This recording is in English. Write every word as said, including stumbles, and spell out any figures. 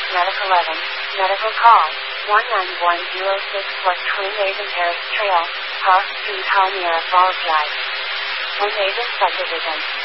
Medic eleven, medical call, one nine one zero six plus Twin Haven Terrace Trail, Park Street, Palmyra Falls Drive. Twin Haven Subdivision.